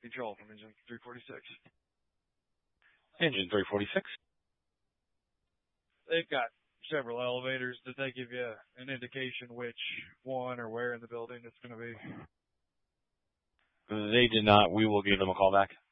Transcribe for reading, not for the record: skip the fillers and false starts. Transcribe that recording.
Joel from Engine 346. Engine 346. They've got several elevators. Did they give you an indication which one or where in the building it's going to be? They did not. We will give them a call back.